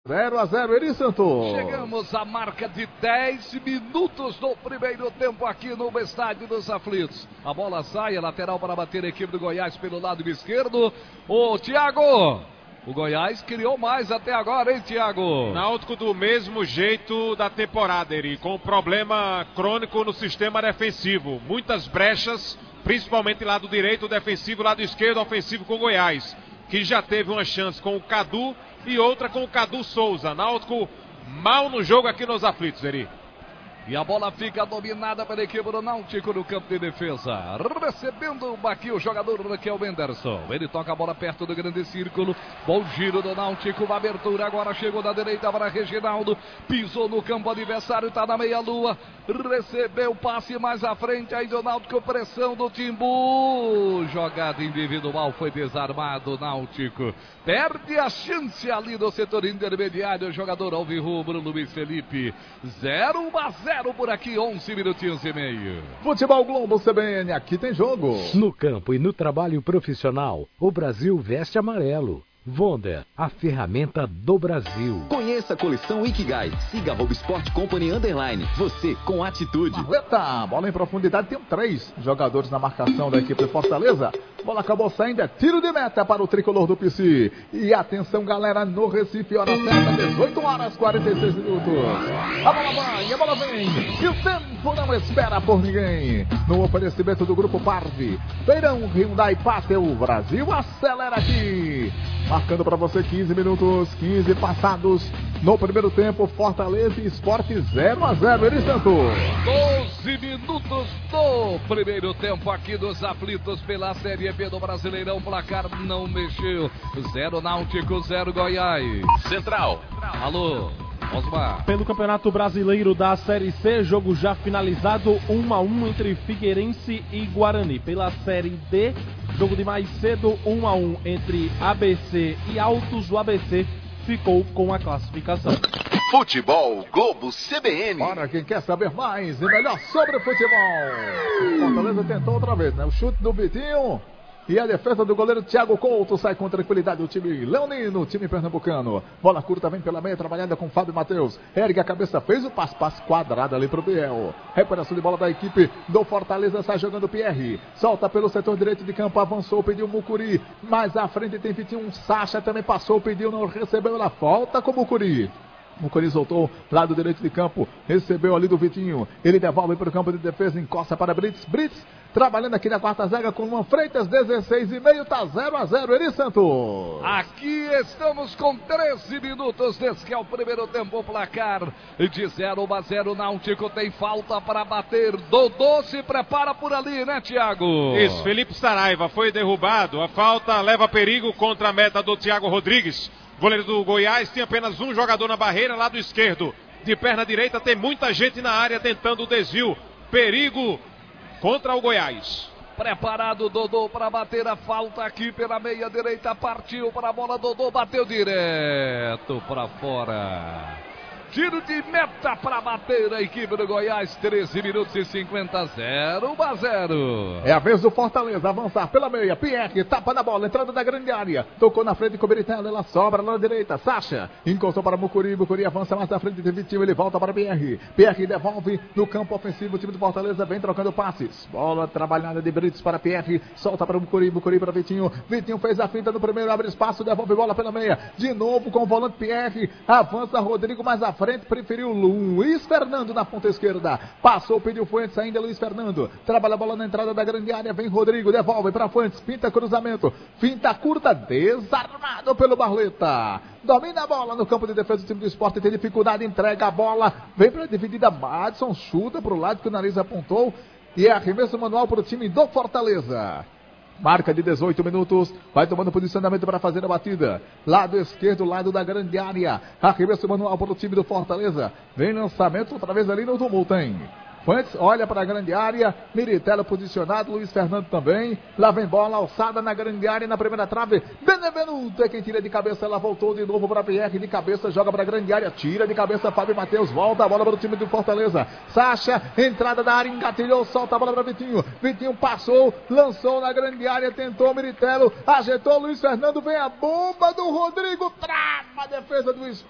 0-0, Eri Santos. Chegamos à marca de 10 minutos no primeiro tempo aqui no Estádio dos Aflitos. A bola sai, a lateral para bater a equipe do Goiás pelo lado esquerdo. Ô, Thiago, o Goiás criou mais até agora, hein, Thiago? Náutico do mesmo jeito da temporada, Eri, com problema crônico no sistema defensivo. Muitas brechas, principalmente lado direito defensivo, lado esquerdo ofensivo com o Goiás, que já teve uma chance com o Cadu e outra com o Cadu Souza. Náutico mal no jogo aqui nos Aflitos, Eri. E a bola fica dominada pela equipe do Náutico no campo de defesa. Recebendo aqui o jogador que é o Menderson. Ele toca a bola perto do grande círculo. Bom giro do Náutico. Uma abertura agora chegou da direita para Reginaldo. Pisou no campo adversário. Está na meia-lua. Recebeu o passe mais à frente. Aí do Náutico. Pressão do Timbu. Jogada individual. Foi desarmado o Náutico. Perde a chance ali do setor intermediário. O jogador alvirrubro Luiz Felipe. 0-0 por aqui, 11 minutinhos e meio. Futebol Globo CBN, aqui tem jogo. No campo e no trabalho profissional, o Brasil veste amarelo. Wonder, a ferramenta do Brasil. Conheça a coleção Ikigai. Siga @Sport Company _. Você com atitude. Marleta, bola em profundidade, tem 3 jogadores na marcação da equipe de Fortaleza. Bola acabou saindo, é tiro de meta para o tricolor do PC. E atenção, galera, no Recife, hora certa, 18h46 minutos. A bola vai, a bola vem. E o tempo não espera por ninguém. No oferecimento do Grupo Parve. Feirão Hyundai Pátio, Brasil acelera aqui. Marcando para você 15 minutos, 15 passados no primeiro tempo. Fortaleza e Sport 0-0, Eri Santos. 12 minutos do primeiro tempo aqui dos Aflitos pela Série B do Brasileirão. Placar não mexeu. 0 Náutico, 0 Goiás. Central. Alô, Osmar. Pelo Campeonato Brasileiro da Série C, jogo já finalizado, 1-1 entre Figueirense e Guarani. Pela Série D, jogo de mais cedo, 1-1 entre ABC e Altos. O ABC ficou com a classificação. Futebol Globo CBN. Para quem quer saber mais e melhor sobre futebol. Fortaleza tentou outra vez, né? O chute do Vitinho. E a defesa do goleiro Thiago Couto sai com tranquilidade o time leonino, o time pernambucano. Bola curta, vem pela meia, trabalhada com Fábio Matheus. Ergue a cabeça, fez o passe quadrado ali pro Biel. Recuperação de bola da equipe do Fortaleza, sai jogando Pierre. Solta pelo setor direito de campo, avançou, pediu Mucuri. Mais à frente tem Vitinho, Sacha também passou, pediu, não recebeu, ela volta com o Mucuri. Mucuri soltou, lado direito de campo, recebeu ali do Vitinho. Ele devolve para o campo de defesa, encosta para Brits. Trabalhando aqui na quarta zaga com Luan Freitas, 16,5, tá 0-0, Eri Santos. Aqui estamos com 13 minutos desse que é o primeiro tempo, placar de 0-0, Náutico tem falta para bater. Dodô se prepara por ali, né, Thiago? Isso, Felipe Saraiva foi derrubado, a falta leva perigo contra a meta do Thiago Rodrigues. Goleiro do Goiás tinha apenas um jogador na barreira, lado esquerdo. De perna direita tem muita gente na área tentando o desvio. Perigo contra o Goiás. Preparado Dodô para bater a falta aqui pela meia direita. Partiu para a bola, Dodô bateu direto para fora. Tiro de meta para bater a equipe do Goiás. 13 minutos e 50, 0-0. É a vez do Fortaleza avançar pela meia. Pierre tapa na bola, entrada da grande área. Tocou na frente com o Beritella, ela sobra lá na direita. Sacha encostou para Mucuri. Mucuri avança mais na frente de Vitinho. Ele volta para Pierre. Pierre devolve no campo ofensivo. O time do Fortaleza vem trocando passes. Bola trabalhada de Brits para Pierre. Solta para Mucuri. Mucuri para Vitinho. Vitinho fez a finta no primeiro, abre espaço, devolve bola pela meia. De novo com o volante Pierre. Avança Rodrigo mais à frente, preferiu Luiz Fernando na ponta esquerda. Passou, pediu Fuentes, ainda Luiz Fernando. Trabalha a bola na entrada da grande área. Vem Rodrigo, devolve para Fuentes. Pinta cruzamento. Finta curta, desarmado pelo Barleta. Domina a bola no campo de defesa do time do Sport. Tem dificuldade, entrega a bola. Vem para a dividida. Madison chuta para o lado que o nariz apontou. E é arremesso manual para o time do Fortaleza. Marca de 18 minutos, vai tomando posicionamento para fazer a batida. Lado esquerdo, lado da grande área. Arremesso manual para o time do Fortaleza. Vem lançamento outra vez ali no tumulto, hein? Fuentes olha para a grande área. Miritella posicionado, Luiz Fernando também. Lá vem bola alçada na grande área, na primeira trave. Benevenuto é quem tira de cabeça. Ela voltou de novo para Pierre de cabeça, joga para a grande área. Tira de cabeça Fábio Matheus, volta a bola para o time do Fortaleza. Sacha, entrada da área, engatilhou, solta a bola para Vitinho. Vitinho passou, lançou na grande área, tentou Miritella, ajeitou Luiz Fernando. Vem a bomba do Rodrigo, trava a defesa do Sport.